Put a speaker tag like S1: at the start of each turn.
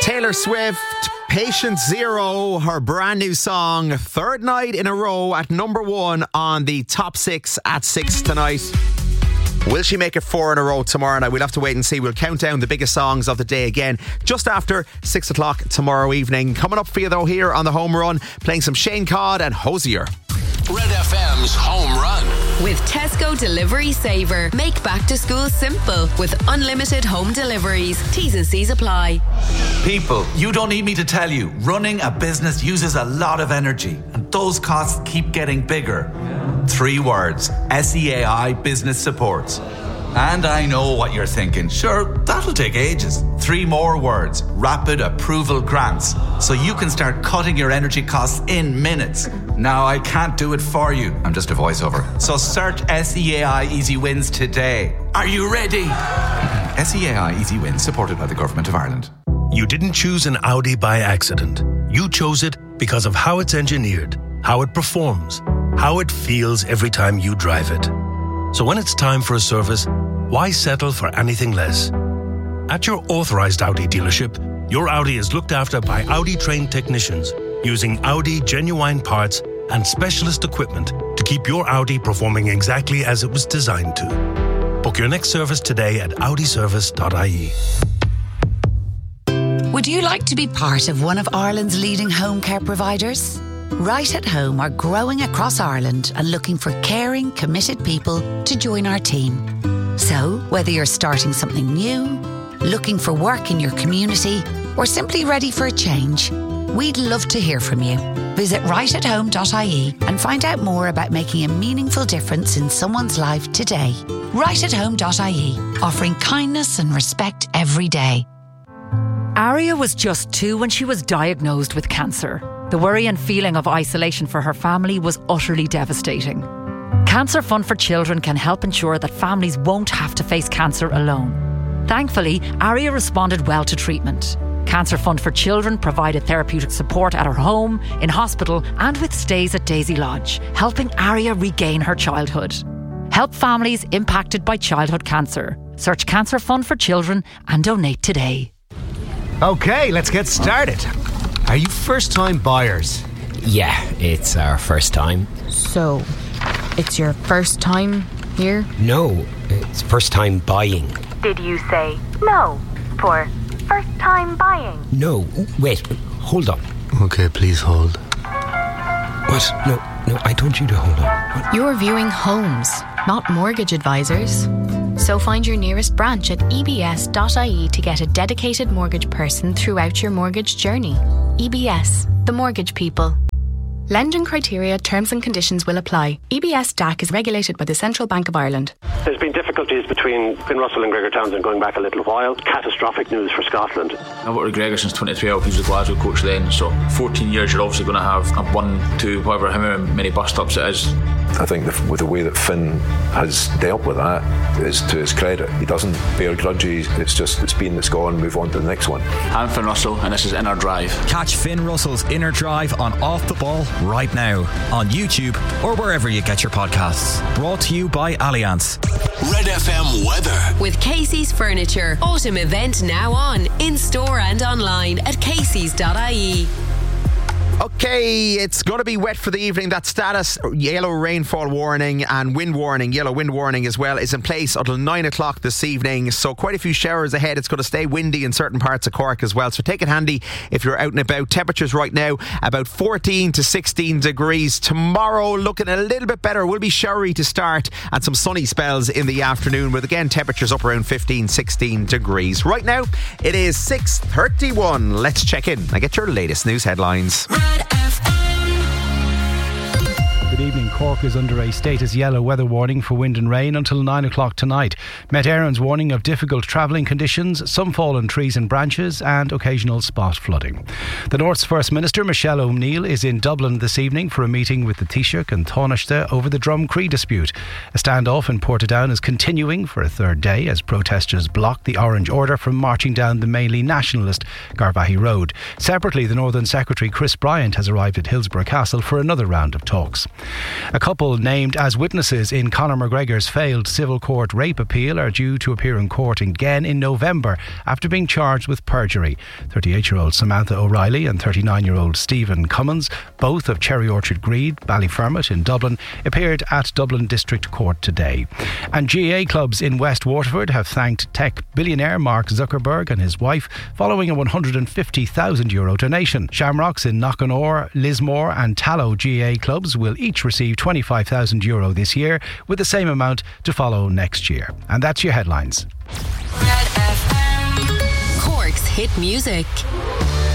S1: Taylor Swift, Patient Zero, her brand new song, third night in a row at number 1 on the top 6 at 6 tonight. Will she make it 4 in a row tomorrow night? We'll have to wait and see. We'll count down the biggest songs of the day again just after 6 o'clock tomorrow evening. Coming up for you though here on the Home Run, playing some Shane Codd and Hosier.
S2: Red FM's Home Run.
S3: With Tesco Delivery Saver. Make back to school simple with unlimited home deliveries. T's and C's apply.
S4: People, you don't need me to tell you, running a business uses a lot of energy and those costs keep getting bigger. 3 words, SEAI Business Supports. And I know what you're thinking. Sure, that'll take ages. 3 more words, Rapid Approval Grants. So you can start cutting your energy costs in minutes. Now, I can't do it for you. I'm just a voiceover. So search SEAI Easy Wins today. Are you ready? SEAI Easy Wins, supported by the Government of Ireland.
S5: You didn't choose an Audi by accident. You chose it because of how it's engineered, how it performs, how it feels every time you drive it. So when it's time for a service, why settle for anything less? At your authorised Audi dealership, your Audi is looked after by Audi-trained technicians using Audi genuine parts and specialist equipment to keep your Audi performing exactly as it was designed to. Book your next service today at audiservice.ie.
S6: Would you like to be part of one of Ireland's leading home care providers? Right at Home are growing across Ireland and looking for caring, committed people to join our team. So, whether you're starting something new, looking for work in your community, or simply ready for a change, we'd love to hear from you. Visit rightathome.ie and find out more about making a meaningful difference in someone's life today. Rightathome.ie, offering kindness and respect every day.
S7: Aria was just 2 when she was diagnosed with cancer. The worry and feeling of isolation for her family was utterly devastating. Cancer Fund for Children can help ensure that families won't have to face cancer alone. Thankfully, Aria responded well to treatment. Cancer Fund for Children provided therapeutic support at her home, in hospital and with stays at Daisy Lodge, helping Aria regain her childhood. Help families impacted by childhood cancer. Search Cancer Fund for Children and donate today.
S8: Okay, let's get started. Are you first-time buyers?
S9: Yeah, it's our first time.
S10: So, it's your first time here?
S9: No, it's first time buying.
S11: Did you say no for first time buying?
S9: No, wait, hold on.
S8: Okay, please hold.
S9: What? No, I told you to hold on. What?
S10: You're viewing homes, not mortgage advisors. So find your nearest branch at ebs.ie to get a dedicated mortgage person throughout your mortgage journey. EBS, the mortgage people. Lending criteria, terms and conditions will apply. EBS DAC is regulated by the Central Bank of Ireland.
S12: There's been difficulties between Finn Russell and Gregor Townsend going back a little while. Catastrophic news for Scotland.
S13: I've worked with Gregor since 2012. He was the Glasgow coach then. So 14 years you're obviously going to have a 1, 2, however many bus stops it is.
S14: I think with the way that Finn has dealt with that is to his credit. He doesn't bear grudges. It's been, it's gone, move on to the next one.
S13: I'm Finn Russell and this is Inner Drive.
S15: Catch Finn Russell's Inner Drive on Off the Ball right now on YouTube or wherever you get your podcasts. Brought to you by Allianz.
S2: Red FM weather.
S3: With Casey's Furniture. Autumn event now on. In store and online at caseys.ie.
S1: Okay, it's going to be wet for the evening. That status, yellow rainfall warning and wind warning, yellow wind warning as well, is in place until 9 o'clock this evening. So quite a few showers ahead. It's going to stay windy in certain parts of Cork as well. So take it handy if you're out and about. Temperatures right now about 14 to 16 degrees. Tomorrow looking a little bit better. Will be showery to start and some sunny spells in the afternoon with again temperatures up around 15, 16 degrees. Right now it is 6:31. Let's check in and get your latest news headlines.
S16: Good evening. Cork is under a status yellow weather warning for wind and rain until 9 o'clock tonight. Met Éireann's warning of difficult travelling conditions, some fallen trees and branches and occasional spot flooding. The North's First Minister, Michelle O'Neill, is in Dublin this evening for a meeting with the Taoiseach and Taoiseach over the Drumcree dispute. A standoff in Portadown is continuing for a third day as protesters block the Orange Order from marching down the mainly nationalist Garvaghey Road. Separately, the Northern Secretary Chris Bryant has arrived at Hillsborough Castle for another round of talks. A couple named as witnesses in Conor McGregor's failed civil court rape appeal are due to appear in court again in November after being charged with perjury. 38-year-old Samantha O'Reilly and 39-year-old Stephen Cummins, both of Cherry Orchard Greed, Ballyfermot in Dublin, appeared at Dublin District Court today. And GAA clubs in West Waterford have thanked tech billionaire Mark Zuckerberg and his wife following a €150,000 donation. Shamrocks in Knockanore, Lismore and Tallow GAA clubs will each receive €25,000 this year, with the same amount to follow next year. And that's your headlines.
S3: Red FM. Cork's hit music.